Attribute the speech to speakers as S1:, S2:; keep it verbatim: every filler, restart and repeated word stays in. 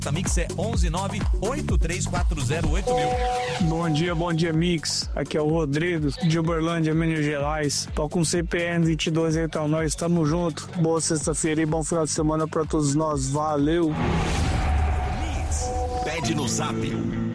S1: A Mix é onze nove oito três quatro zero oito mil.
S2: Bom dia, bom dia, Mix. Aqui é o Rodrigo, de Uberlândia, Minas Gerais. Tô com C P N vinte e dois, então nós estamos juntos. Boa sexta-feira e bom final de semana pra todos nós. Valeu!
S1: Mix, pede no zap